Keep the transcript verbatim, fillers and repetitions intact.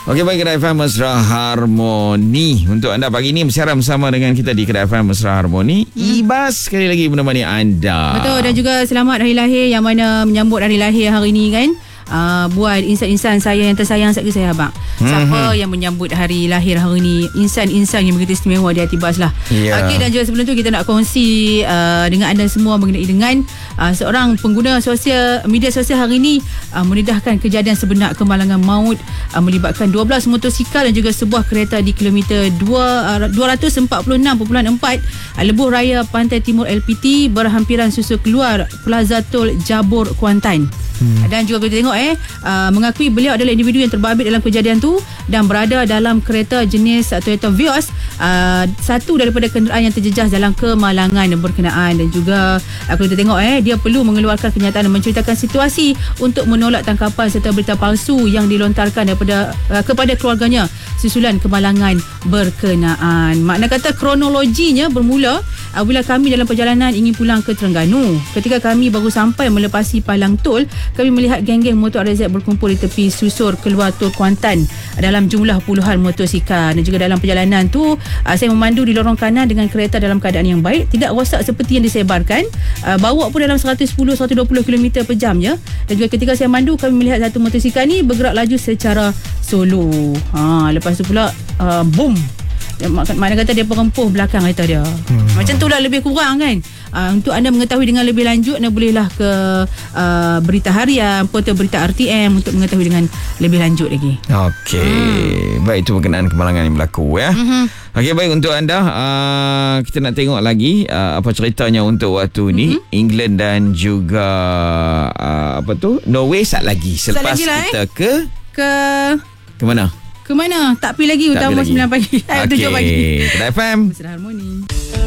Okey, baik, Kedai F M Mesra Harmoni. Untuk anda pagi ini bersiaran bersama dengan kita di Kedai F M Mesra Harmoni. hmm. Ibas sekali lagi menemani anda. Betul, dan juga selamat hari lahir yang mana menyambut hari lahir hari ini kan. Uh, buat insan-insan saya yang tersayang sekali saya abang. Hmm. Siapa yang menyambut hari lahir hari ini, insan-insan yang begitu istimewa di hati Bas lah. Yeah. Okey, dan juga sebelum tu kita nak kongsi uh, dengan anda semua mengenai dengan uh, seorang pengguna sosial media sosial hari ini uh, menedahkan kejadian sebenar kemalangan maut uh, melibatkan dua belas motosikal dan juga sebuah kereta di kilometer dua ratus empat puluh enam perpuluhan empat uh, Lebuh Raya Pantai Timur L P T berhampiran susul keluar Plaza Tol Jabor Kuantan. Hmm. Dan juga kita tengok eh uh, mengakui beliau adalah individu yang terbabit dalam kejadian tu dan berada dalam kereta jenis uh, Toyota Vios, uh, satu daripada kenderaan yang terjejas dalam kemalangan berkenaan. Dan juga uh, kalau kita tengok eh dia perlu mengeluarkan kenyataan dan menceritakan situasi untuk menolak tangkapan serta berita palsu yang dilontarkan daripada uh, kepada keluarganya susulan kemalangan berkenaan. Makna kata kronologinya bermula apabila kami dalam perjalanan ingin pulang ke Terengganu. Ketika kami baru sampai melepasi palang tol, kami melihat geng-geng motor R Z berkumpul di tepi susur keluar tol Kuantan dalam jumlah puluhan motosikal. Dan juga dalam perjalanan tu saya memandu di lorong kanan dengan kereta dalam keadaan yang baik, tidak rosak seperti yang disebarkan, bawa pun dalam seratus sepuluh sampai seratus dua puluh kilometer per jam ya. Dan juga ketika saya mandu, kami melihat satu motosikal ni bergerak laju secara solo. Ha, lepas tu pula uh, boom, mana kata dia perempuh belakang kereta dia. hmm. Macam tu lah lebih kurang kan. uh, Untuk anda mengetahui dengan lebih lanjut, anda bolehlah ke uh, Berita Harian, portal Berita R T M untuk mengetahui dengan lebih lanjut lagi. Okey, hmm. baik, itu berkenaan kemalangan yang berlaku ya. hmm. Okey, baik, untuk anda uh, kita nak tengok lagi uh, apa ceritanya untuk waktu ni. hmm. England dan juga uh, apa tu Norway sat lagi. Selepas lagi lah, kita eh. ke Ke Ke mana? Ke mana? Tak pergi lagi utama sembilan pagi. Okey, tujuh pagi. Kedai F M Mesra Harmoni.